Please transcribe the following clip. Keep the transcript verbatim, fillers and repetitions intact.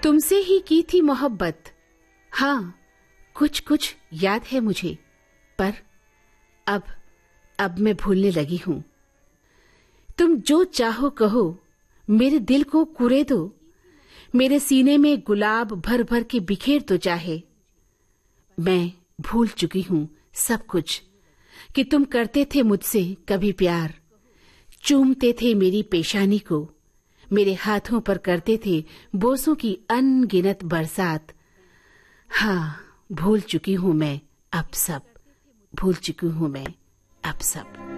तुमसे ही की थी मोहब्बत, हाँ कुछ कुछ याद है मुझे, पर अब अब मैं भूलने लगी हूं। तुम जो चाहो कहो, मेरे दिल को कुरे दो, मेरे सीने में गुलाब भर भर के बिखेर दो चाहे। मैं भूल चुकी हूं सब कुछ कि तुम करते थे मुझसे कभी प्यार, चूमते थे मेरी पेशानी को, मेरे हाथों पर करते थे बोसों की अनगिनत बरसात। हाँ भूल चुकी हूं मैं अब सब, भूल चुकी हूं मैं अब सब।